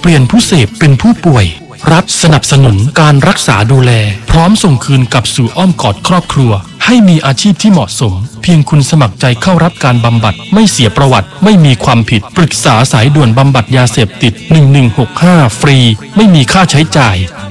ลี่ยนผู้เสพเป็นผู้ป่วยรัฐสนับสนุนการรักษาดูแลพร้อมส่งคืนกลับสู่อ้อมกอดครอบครัวให้มีอาชีพที่เหมาะสมเพียงคุณสมัครใจเข้ารับการบำบัดไม่เสียประวัติไม่มีความผิดปรึกษาสายด่วนบำบัดยาเสพติด1165ฟรีไม่มีค่าใช้จ่าย